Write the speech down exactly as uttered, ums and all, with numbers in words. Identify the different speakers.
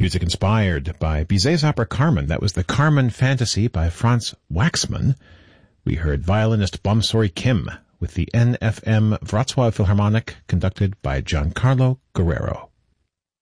Speaker 1: Music inspired by Bizet's opera Carmen. That was the Carmen Fantasy by Franz Waxman. We heard violinist Bomsori Kim with the N F M Wrocław Philharmonic, conducted by Giancarlo Guerrero.